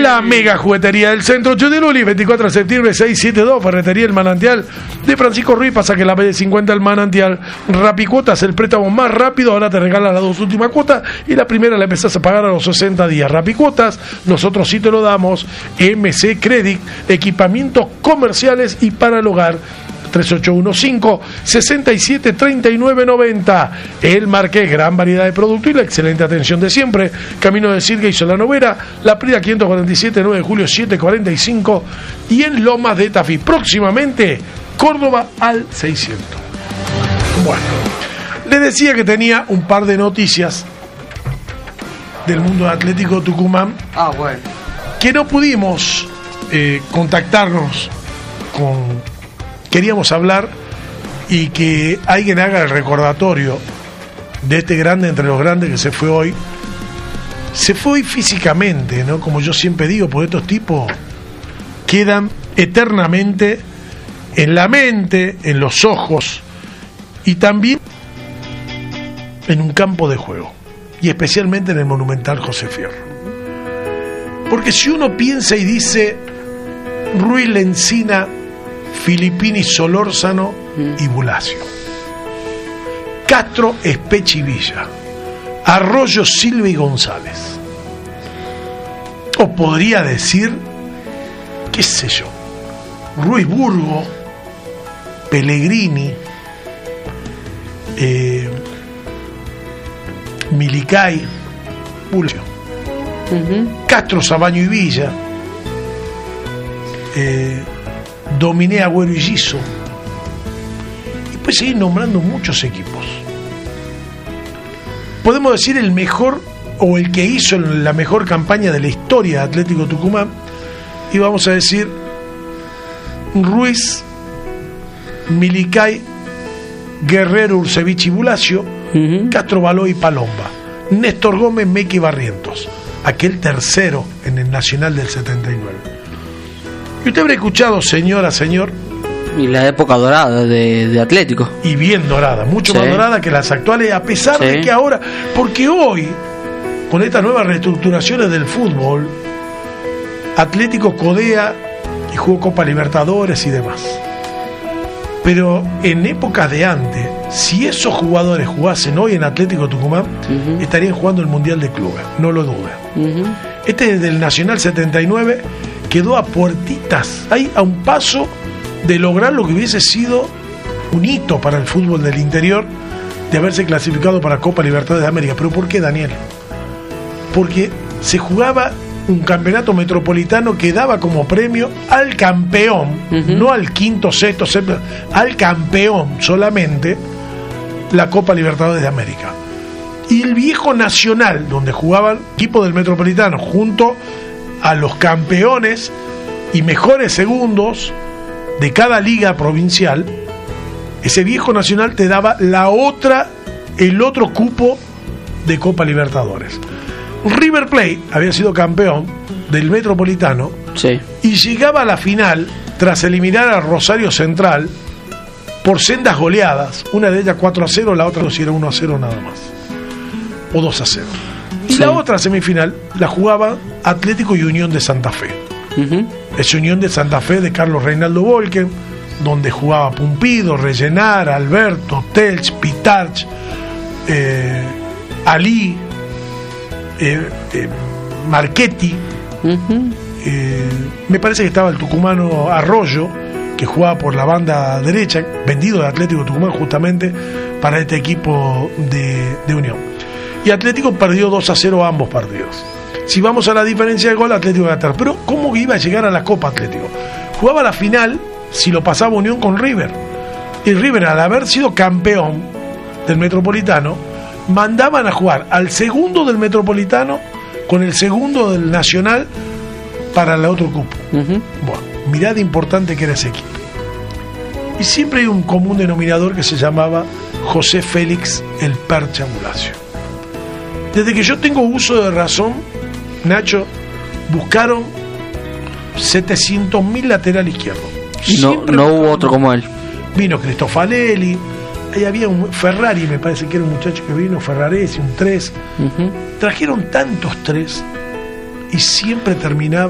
La mega juguetería del centro Chudiluli, 24 de septiembre 672, ferretería El Manantial de Francisco Ruiz. Pasa que la vez de 50 El Manantial. Rapicuotas, el préstamo más rápido. Ahora te regalan las dos últimas cuotas y la primera la empezás a pagar a los 60 días. Rapicuotas, nosotros sí te lo damos. MC Credit, equipamientos comerciales y para el hogar. 3815-673990. El Marqués, gran variedad de productos y la excelente atención de siempre. Camino de Sirga y Solanovera, La Prida 547, 9 de julio 745 y en Lomas de Tafí. Próximamente, Córdoba al 600. Bueno, les decía que tenía un par de noticias del mundo de Atlético Tucumán. Bueno. Que no pudimos contactarnos con... Queríamos hablar y que alguien haga el recordatorio de este grande entre los grandes que se fue hoy. Se fue hoy físicamente, ¿no? Como yo siempre digo, porque estos tipos quedan eternamente en la mente, en los ojos y también en un campo de juego. Y especialmente en el Monumental José Fierro. Porque si uno piensa y dice Ruiz Lencina, Filippini, Solórzano y Bulacio, Castro, Espechi, Villa, Arroyo, Silva y González, o podría decir, qué sé yo, Ruiz Burgo, Pellegrini, Milicay, Bulacio, Castro, Sabaño y Villa, Dominé, Agüero y Giso, y puede seguir nombrando muchos equipos. Podemos decir el mejor o el que hizo la mejor campaña de la historia de Atlético Tucumán, y vamos a decir Ruiz, Milicay, Guerrero, Ursevich y Bulacio, Castro, Baló y Palomba, Néstor Gómez, Meque y Barrientos, aquel tercero en el Nacional del 79. Y usted habrá escuchado, señora, señor, y la época dorada de Atlético. Y bien dorada, mucho más dorada que las actuales, a pesar de que ahora, porque hoy, con estas nuevas reestructuraciones del fútbol, Atlético codea y jugó Copa Libertadores y demás. Pero en épocas de antes, si esos jugadores jugasen hoy en Atlético Tucumán, estarían jugando el Mundial de Clubes, no lo duden. Este del Nacional 79 quedó a puertitas, ahí a un paso de lograr lo que hubiese sido un hito para el fútbol del interior, de haberse clasificado para Copa Libertadores de América. ¿Pero por qué, Daniel? Porque se jugaba un campeonato metropolitano que daba como premio al campeón, no al quinto, sexto, séptimo, al campeón solamente, la Copa Libertadores de América. Y el viejo Nacional, donde jugaban equipos del metropolitano junto a los campeones y mejores segundos de cada liga provincial, ese viejo Nacional te daba el otro cupo de Copa Libertadores. River Plate había sido campeón del metropolitano y llegaba a la final tras eliminar a Rosario Central por sendas goleadas, una de ellas 4-0, la otra no si era 1-0 nada más, o 2-0. Y la otra semifinal la jugaba Atlético y Unión de Santa Fe. Es Unión de Santa Fe de Carlos Reinaldo Volken, donde jugaba Pumpido, Rellenar, Alberto, Telch, Pitarch, Ali, Marchetti. Me parece que estaba el tucumano Arroyo, que jugaba por la banda derecha, vendido de Atlético Tucumán justamente para este equipo de Unión. Y Atlético perdió 2-0 ambos partidos. Si vamos a la diferencia de gol, Atlético iba a estar. Pero ¿cómo iba a llegar a la Copa Atlético? Jugaba la final, si lo pasaba Unión, con River. Y River, al haber sido campeón del Metropolitano, mandaban a jugar al segundo del Metropolitano con el segundo del Nacional para el otro cupo. Bueno, mirá de importante que era ese equipo. Y siempre hay un común denominador que se llamaba José Félix el Percha Bulacio. Desde que yo tengo uso de razón, Nacho, buscaron 700.000 lateral izquierdo. No hubo otro como él. Vino Cristofanelli, ahí había un Ferrari, me parece que era un muchacho que vino, Ferraresi, un 3. Trajeron tantos 3 y siempre terminaba